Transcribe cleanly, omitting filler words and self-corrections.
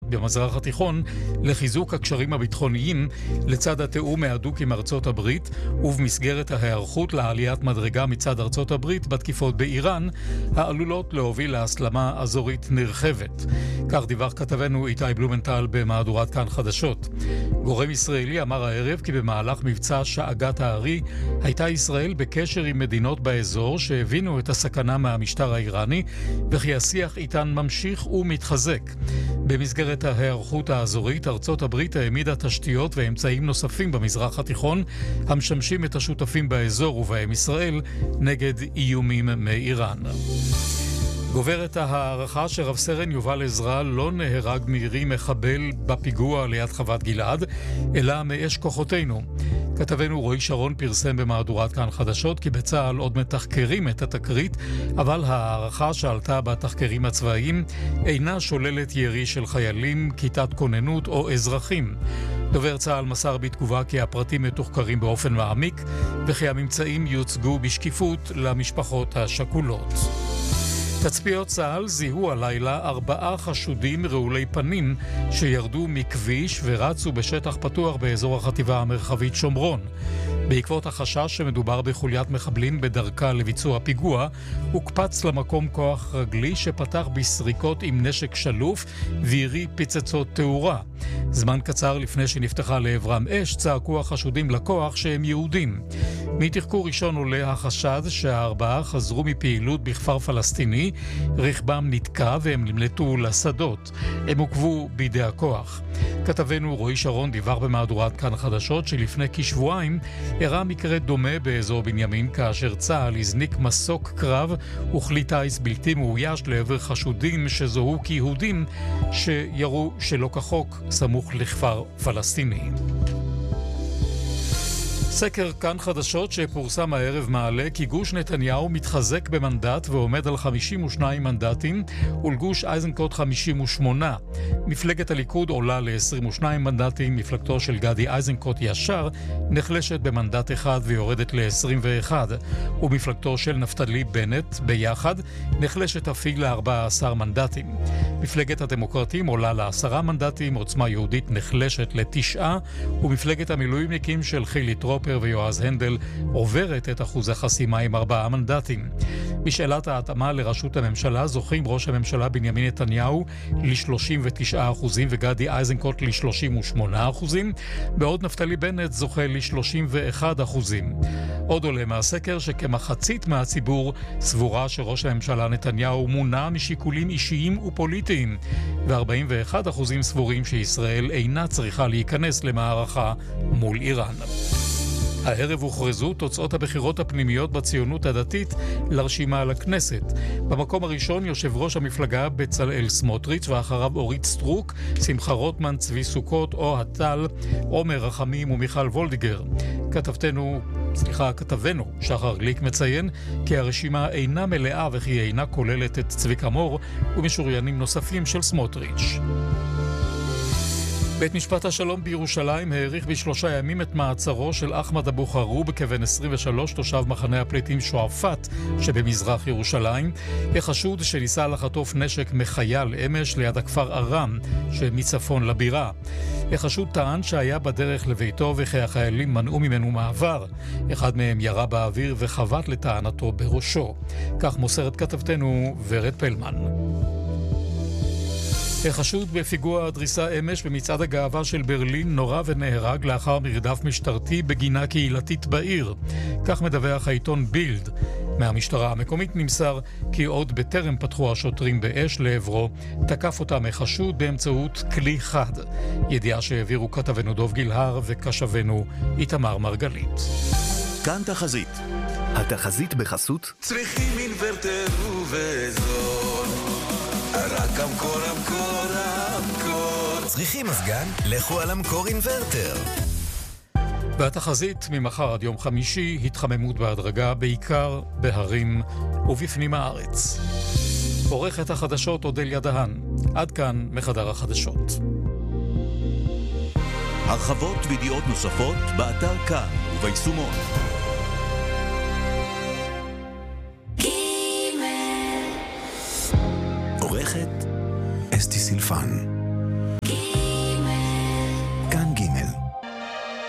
במזרח התיכון לחיזוק הקשרים הביטחוניים לצד התיאום ההדוק עם ארצות הברית ובמסגרת ההיערכות לעליית מדרגה מצד ארצות הברית בתקיפות באיראן העלולות להוביל להסלמה אזורית נרחבת. כך דיווח כתבנו איתי בלומנטל במהדורת כאן חדשות. גורם ישראלי אמר הערב כי במהלך מבצע שאגת הארי הייתה ישראל בקשר עם מדינות באזור שהבינו את הסכנה מהמשטר האיראני וכי השיח איתן ממשיך ומתחזק. במסגרת ההיערכות האזורית ארצות הברית העמידה תשתיות ואמצעים נוספים במזרח התיכון המשמשים את השותפים באזור ובהם ישראל נגד איומים מאיראן. גוברת ההערכה שרב סרן יובל עזרא לא נהרג מירי מחבל בפיגוע ליד חוות גלעד, אלא מאש כוחותינו. כתבנו רועי שרון פרסם במהדורת כאן חדשות כי בצה"ל עוד מתחקרים את התקרית, אבל ההערכה שעלתה בתחקרים הצבאיים אינה שוללת ירי של חיילים, כיתת כוננות או אזרחים. דובר צה"ל מסר בתגובה כי הפרטים מתוחקרים באופן מעמיק וכי הממצאים יוצגו בשקיפות למשפחות השכולות. תצפיות צה"ל זיהו הלילה 4 חשודים רעולי פנים שירדו מכביש ורצו בשטח פתוח באזור החטיבה המרחבית שומרון. בעקבות החשש שמדובר בחוליית מחבלים בדרכה לביצוע פיגוע, הוקפץ למקום כוח רגלי שפתח בסריקות עם נשק שלוף וירי פצצות תאורה. זמן קצר לפני שנפתחה לעברם אש, צעקו החשודים לכוח שהם יהודים. מתחקור ראשון עולה החשד שה4 חזרו מפעילות בכפר פלסטיני, רכבם נתקע והם נמלטו לשדות. הם עוכבו בידי הכוח. כתבנו רועי שרון דיווח במהדורת כאן חדשות שלפני כשבועיים אירע מקרה דומה באזור בנימין כאשר צה"ל הזניק מסוק קרב וכלי טיס בלתי מאויש לעבר חשודים שזוהו כיהודים שירו שלא כחוק סמוך לכפר פלסטיני. סקר כאן חדשות שפורסם הערב מעלה כי גוש נתניהו מתחזק במנדט ועומד על 52 מנדטים ולגוש איזנקוט 58. מפלגת הליכוד עולה ל-22 מנדטים, מפלגתו של גדי איזנקוט ישר נחלשת במנדט אחד ויורדת ל-21, ומפלגתו של נפתלי בנט ביחד נחלשת אפילו ל-14 מנדטים. מפלגת הדמוקרטים עולה ל10 מנדטים, עוצמה יהודית נחלשת ל9, ומפלגת המילואימניקים של חילי טרופר ויועז הנדל עוברת את אחוז החסימה עם 4 מנדטים. בשאלת ההתאמה לראשות הממשלה זוכים ראש הממשלה בנימין נתניהו ל-39% וגדי איזנקוט ל-38%, בעוד נפתלי בנט זוכה ל-31%. עוד עולה מהסקר שכמחצית מהציבור סבורה שראש הממשלה נתניהו מונע משיקולים אישיים ופוליטיים, ו-41% סבורים שישראל אינה צריכה להיכנס למערכה מול איראן. הערב הוכרזו תוצאות הבחירות הפנימיות בציונות הדתית לרשימה לכנסת. במקום הראשון יושב ראש המפלגה בצלאל סמוטריץ' ואחריו אורית סטרוק, שמחה רוטמן, צבי סוכות, אוהד טל, עומר רחמים ומיכל וולדיגר. כתבנו שחר גליק מציין כי הרשימה אינה מלאה וכי אינה כוללת את צביקה מור ומשוריינים נוספים של סמוטריץ'. בית משפט השלום בירושלים העריך ב3 ימים את מעצרו של אחמד אבו חרוב כבן 23, תושב מחנה הפליטים שועפאט שבמזרח ירושלים, החשוד שניסה לחטוף נשק מחייל אמש ליד הכפר ארם שמצפון לבירה. החשוד טען שהיה בדרך לביתו וכי החיילים מנעו ממנו מעבר. אחד מהם ירה באוויר וחבט לטענתו בראשו. כך מוסרת כתבתנו ורד פלמן. החשוד בפיגוע הדריסה אמש במצעד הגאווה של ברלין נורה ונהרג לאחר מרדף משטרתי בגינה קהילתית בעיר. כך מדווח העיתון בילד. מהמשטרה המקומית נמסר כי עוד בטרם פתחו השוטרים באש לעברו, תקף אותם החשוד באמצעות כלי חד. ידיעה שהעבירו כתבנו דוב גילהר וכשבנו איתמר מרגלית. כאן תחזית. התחזית בחסות צריכים אינוורטר ובזול, רק המקור. צריכים מזגן? לכו על המקור אינוורטר. והתחזית ממחר עד יום חמישי, התחממות בהדרגה בעיקר בהרים ובפנים הארץ. עורכת החדשות אודליה דהן. עד כאן מחדר החדשות. הרחבות וידיעות נוספות באתר כאן וביישומון. עורכת אסתי סילפן.